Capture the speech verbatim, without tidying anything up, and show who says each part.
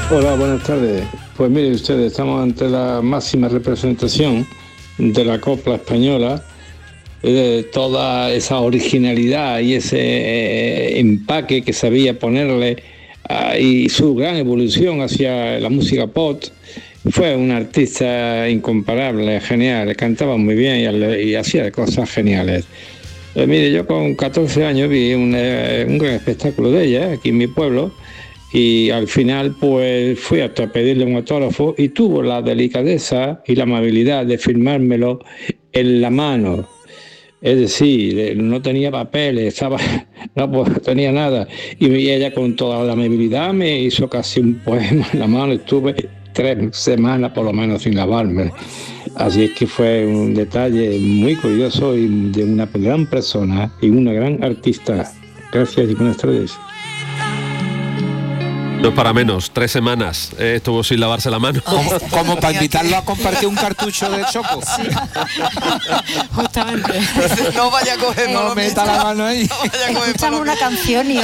Speaker 1: Hola, buenas tardes. Pues mire ustedes, estamos ante la máxima representación de la copla española, de toda esa originalidad y ese eh, empaque que sabía ponerle uh, y su gran evolución hacia la música pop. Fue un artista incomparable, genial, cantaba muy bien y, y hacía cosas geniales. Eh, mire, yo con catorce años vi un, eh, un gran espectáculo de ella aquí en mi pueblo. Y al final pues fui hasta pedirle un autógrafo y tuvo la delicadeza y la amabilidad de firmármelo en la mano. Es decir, no tenía papeles, estaba, no pues, tenía nada. Y ella con toda la amabilidad me hizo casi un poema en la mano. Estuve tres semanas por lo menos sin lavarme. Así es que fue un detalle muy curioso y de una gran persona y una gran artista. Gracias y buenas tardes.
Speaker 2: No es para menos, tres semanas eh, estuvo sin lavarse la mano.
Speaker 3: Como, como para invitarlo a compartir un cartucho de choco.
Speaker 4: Sí. Justamente.
Speaker 5: No vaya a coger,
Speaker 3: no meta la mano ahí.
Speaker 5: No vaya a coger
Speaker 4: Escuchamos una canción y